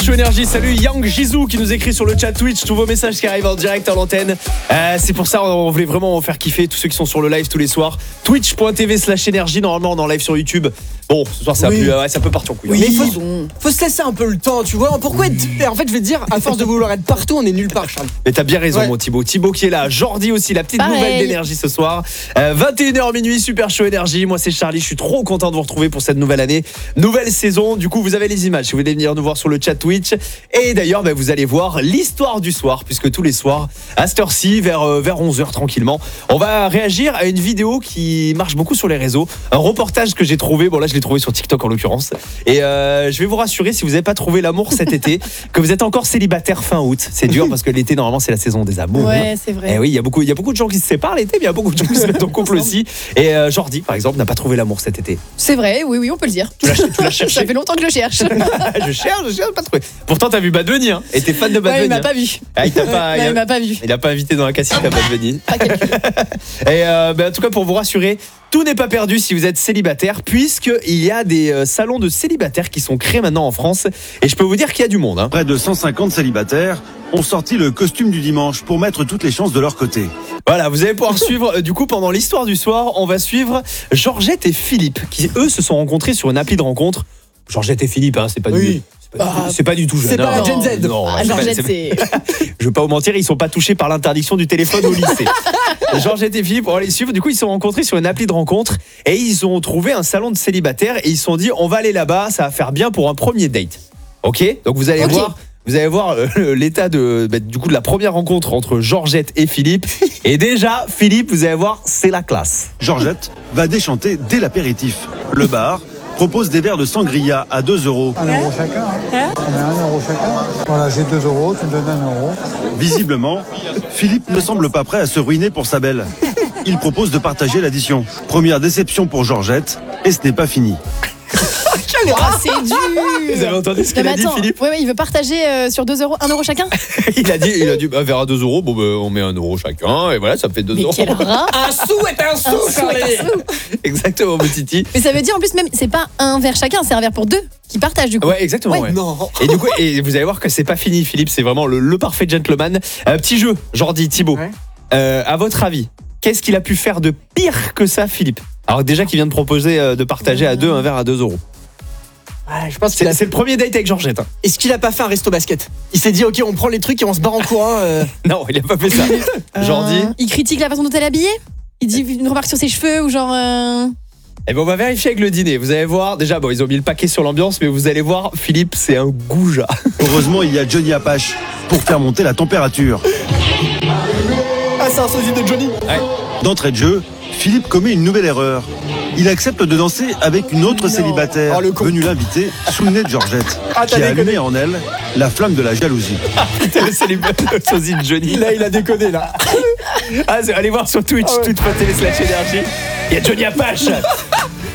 Énergie, salut Yang Jizou qui nous écrit sur le chat Twitch, tous vos messages qui arrivent en direct à l'antenne. C'est pour ça on voulait vraiment faire kiffer tous ceux qui sont sur le live tous les soirs. Twitch.tv/énergie, normalement on est en live sur YouTube. Bon, ce soir c'est un peu parti en couille. Oui, mais faut se laisser un peu le temps, tu vois. Pourquoi en fait, je vais te dire, à force de vouloir être partout, on est nulle part, Charles. Mais t'as bien raison, mon Thibaut. Thibaut qui est là, Jordi aussi, la petite nouvelle d'énergie ce soir. 21h minuit, super chaud énergie. Moi c'est Charlie, je suis trop content de vous retrouver pour cette nouvelle année, nouvelle saison. Du coup, vous avez les images si vous voulez venir nous voir sur le chat Twitch. Et d'ailleurs, vous allez voir l'histoire du soir, puisque tous les soirs, à cette heure-ci, vers 11h tranquillement, on va réagir à une vidéo qui marche beaucoup sur les réseaux. Un reportage que j'ai trouvé, bon là je l'ai trouvé sur TikTok en l'occurrence. Et je vais vous rassurer, si vous n'avez pas trouvé l'amour cet été, que vous êtes encore célibataire fin août. C'est dur parce que l'été, normalement, c'est la saison des amours. Ouais, c'est vrai. Et oui, il y a beaucoup de gens qui se séparent l'été, mais il y a beaucoup de gens qui se mettent en couple aussi. Et Jordi, par exemple, n'a pas trouvé l'amour cet été. C'est vrai, oui, on peut le dire. Tu l'as cherché. Ça fait longtemps que je cherche. je cherche, pas trouvé. Pourtant, t'as vu Bad Bunny, hein. Et t'es fan de Bad Bunny. Il m'a pas vu. Ah, il m'a pas vu. Il a pas invité dans la cassette à Bad Bunny. Pas calculé. Et en tout cas, pour vous rassurer, tout n'est pas perdu si vous êtes célibataire, puisqu'il y a des salons de célibataires qui sont créés maintenant en France. Et je peux vous dire qu'il y a du monde. Près de 150 célibataires ont sorti le costume du dimanche pour mettre toutes les chances de leur côté. Voilà, vous allez pouvoir suivre, du coup, pendant l'histoire du soir, on va suivre Georgette et Philippe, qui eux se sont rencontrés sur une appli de rencontre. Georgette et Philippe, c'est pas du... C'est pas du tout jeune. C'est pas la Gen Z. Non, Georgette, c'est... Je vais pas vous mentir, ils sont pas touchés par l'interdiction du téléphone au lycée. Georgette et Philippe, on va les suivre. Du coup, ils se sont rencontrés sur une appli de rencontre et ils ont trouvé un salon de célibataires et ils se sont dit, on va aller là-bas, ça va faire bien pour un premier date. Ok ? Donc vous allez voir. Vous allez voir l'état de la première rencontre entre Georgette et Philippe. Et déjà, Philippe, vous allez voir, c'est la classe. Georgette va déchanter dès l'apéritif. Le bar propose des verres de sangria à 2 €. 1 € chacun. On met 1 € chacun. Voilà, j'ai 2 €, tu me donnes 1 €. Visiblement, Philippe ne semble pas prêt à se ruiner pour sa belle. Il propose de partager l'addition. Première déception pour Georgette, et ce n'est pas fini. C'est dur. Vous avez entendu ce qu'il a dit, Philippe ? Oui, il veut partager sur 2 €, 1 € chacun. Il a dit verre à 2 €, on met 1 € chacun, et voilà, ça fait 2 Mais €. quel rat. Un sou est un sou, Charlie. Exactement, mon titi. Mais ça veut dire en plus, même, c'est pas un verre chacun, c'est un verre pour deux qui partagent du coup. Ouais, exactement. Ouais. Non. Et du coup, vous allez voir que c'est pas fini, Philippe, c'est vraiment le parfait gentleman. Petit jeu, Jordi, Thibaut. Ouais. À votre avis, qu'est-ce qu'il a pu faire de pire que ça, Philippe ? Alors déjà qu'il vient de proposer de partager à deux un verre à 2 €. Je pense que C'est le premier date avec Georgette. Est-ce qu'il a pas fait un resto basket ? Il s'est dit, ok, on prend les trucs et on se barre en courant. Non, il a pas fait ça. Jordi. Il critique la façon dont elle est habillée. Il dit une remarque sur ses cheveux ou genre. Eh ben on va vérifier avec le dîner. Vous allez voir, déjà ils ont mis le paquet sur l'ambiance, mais vous allez voir, Philippe, c'est un goujat. Heureusement, il y a Johnny Apache pour faire monter la température. Ah, c'est un sosie de Johnny. Ouais. D'entrée de jeu, Philippe commet une nouvelle erreur. Il accepte de danser avec une autre célibataire Oh, le con. venue l'inviter sous le nez de Georgette, Ah, t'as qui a déconné. allumé en elle la flamme de la jalousie. Le célibataire, le sosie de Johnny. Là, il a déconné, là. Allez voir sur Twitch, twitch.tv/énergie. Il y a Johnny Apache.